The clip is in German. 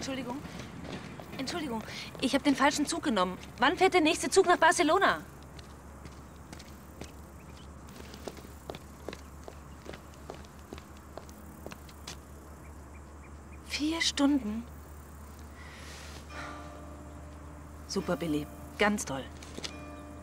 Entschuldigung. Entschuldigung, ich habe den falschen Zug genommen. Wann fährt der nächste Zug nach Barcelona? 4 Stunden? Super, Billy. Ganz toll.